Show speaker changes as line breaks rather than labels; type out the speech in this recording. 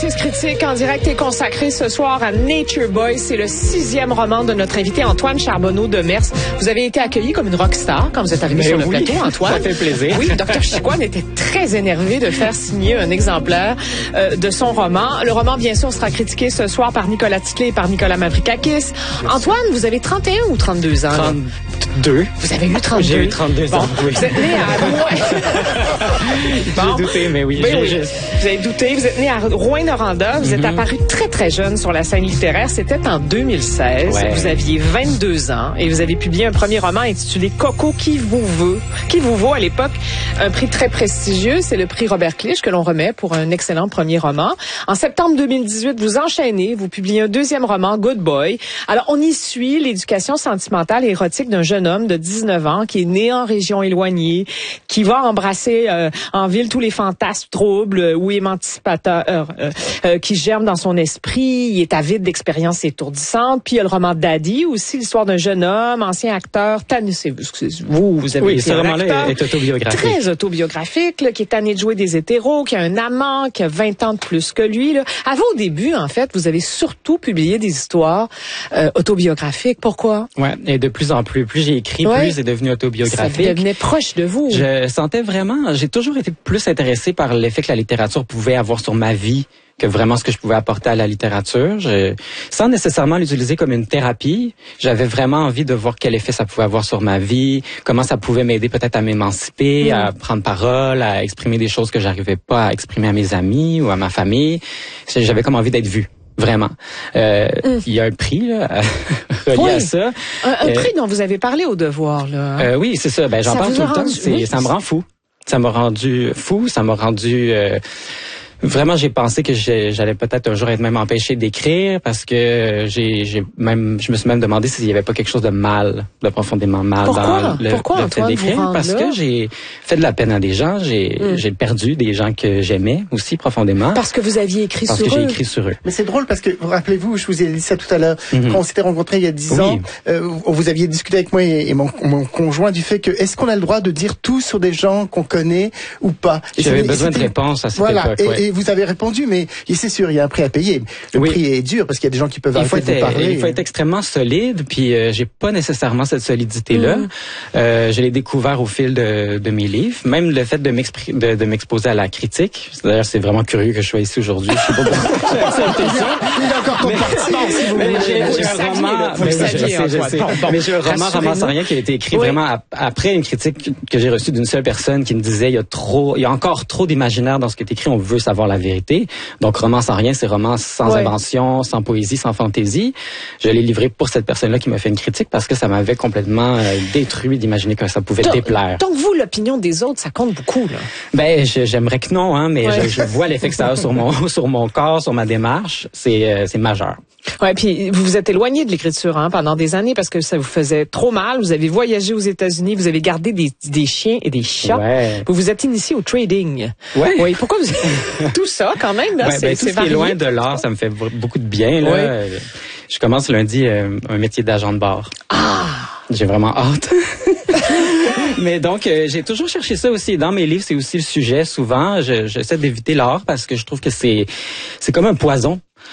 Francis Critique en direct est consacré ce soir à Nature Boy. C'est le 6e roman de notre invité Antoine Charbonneau de Mers. Vous avez été accueilli comme une rockstar quand vous êtes arrivé sur le plateau, Antoine.
Ça fait plaisir.
Oui, Dr. Chicoine était très énervé de faire signer un exemplaire de son roman. Le roman, bien sûr, sera critiqué ce soir par Nicolas Titley et par Nicolas Mavrikakis. Antoine, vous avez 31 ou 32 ans?
32.
Vous avez eu 32?
J'ai eu 32 ans, oui.
Vous êtes né à
J'ai douté, mais oui.
Vous avez douté. Vous êtes né à Rouyn-Noranda. Vous êtes apparu très, très jeune sur la scène littéraire. C'était en 2016. Ouais. Vous aviez 22 ans et vous avez publié un premier roman intitulé Coco, qui vous vaut à l'époque un prix très prestigieux. C'est le prix Robert Clich que l'on remet pour un excellent premier roman. En septembre 2018, vous enchaînez, vous publiez un deuxième roman, Good Boy. Alors, on y suit l'éducation sentimentale et érotique d'un jeune homme de 19 ans qui est né en région éloignée, qui va embrasser en ville tous les fantasmes troubles ou émancipateurs qui germent dans son esprit. Il est avide d'expériences étourdissantes. Puis il y a le roman Daddy, aussi l'histoire d'un jeune homme, ancien acteur, vous avez
ce roman-là est autobiographique.
Très autobiographique, là, qui est tanné de jouer des hétéros, qui a un amant, qui a 20 ans de plus que lui. Là. À vos débuts, en fait, vous avez surtout publié des histoires autobiographiques. Pourquoi?
Ouais, et de plus en plus j'ai écrit, plus c'est devenu autobiographique.
Ça devenait proche de vous.
Je sentais vraiment, j'ai toujours été plus intéressé par l'effet que la littérature pouvait avoir sur ma vie que vraiment ce que je pouvais apporter à la littérature. Sans nécessairement l'utiliser comme une thérapie, j'avais vraiment envie de voir quel effet ça pouvait avoir sur ma vie, comment ça pouvait m'aider peut-être à m'émanciper, à prendre parole, à exprimer des choses que j'arrivais pas à exprimer à mes amis ou à ma famille. J'avais comme envie d'être vu. Vraiment. Il y a un prix là, relié à ça.
Un prix dont vous avez parlé au Devoir. Là.
Oui, c'est ça. J'en parle tout le temps. Ça me rend fou. Ça m'a rendu fou. Ça m'a rendu... Vraiment, j'ai pensé que j'allais peut-être un jour être même empêché d'écrire parce que je me suis même demandé s'il y avait pas quelque chose de mal, de profondément mal dans le fait d'écrire. Parce que j'ai fait de la peine à des gens, j'ai perdu des gens que j'aimais aussi profondément.
Parce que vous aviez écrit sur eux.
Parce que j'ai écrit sur eux.
Mais c'est drôle parce que, rappelez-vous, je vous ai dit ça tout à l'heure, quand on s'était rencontrés il y a 10 ans, vous aviez discuté avec moi et mon conjoint du fait que est-ce qu'on a le droit de dire tout sur des gens qu'on connaît ou pas?
J'avais besoin de réponses à cette époque.
Et vous avez répondu, mais c'est sûr, il y a un prix à payer. Le prix est dur parce qu'il y a des gens qui peuvent arrêter de vous parler.
Il faut être extrêmement solide, puis j'ai pas nécessairement cette solidité-là. Je l'ai découvert au fil de mes livres. Même le fait de m'exposer à la critique. D'ailleurs, c'est vraiment curieux que je sois ici aujourd'hui. Je sais pas pourquoi j'ai accepté ça.
Il est encore compartiment, si vous voulez.
Mais j'ai un roman Ramasse rien qui a été écrit vraiment après une critique que j'ai reçue d'une seule personne qui me disait il y a encore trop d'imaginaire dans ce qui est écrit, on veut savoir la vérité. Donc, roman sans rien, c'est roman sans invention, sans poésie, sans fantaisie. Je l'ai livré pour cette personne-là qui m'a fait une critique parce que ça m'avait complètement détruit d'imaginer que ça pouvait déplaire.
Donc, vous, l'opinion des autres, ça compte beaucoup, là?
J'aimerais que non, hein, mais je vois l'effet que ça a sur mon corps, sur ma démarche. C'est majeur.
Ouais, puis vous vous êtes éloigné de l'écriture pendant des années parce que ça vous faisait trop mal. Vous avez voyagé aux États-Unis, vous avez gardé des chiens et des chats. Ouais. Vous vous êtes initié au trading.
Ouais.
Oui. Pourquoi vous tout ça quand même là,
tout ce qui est loin de l'art, ça me fait beaucoup de bien là. Ouais. Je commence lundi un métier d'agent de bar. J'ai vraiment hâte. Mais donc, j'ai toujours cherché ça aussi. Dans mes livres, c'est aussi le sujet. Souvent, j'essaie d'éviter l'art parce que je trouve que c'est comme un poison.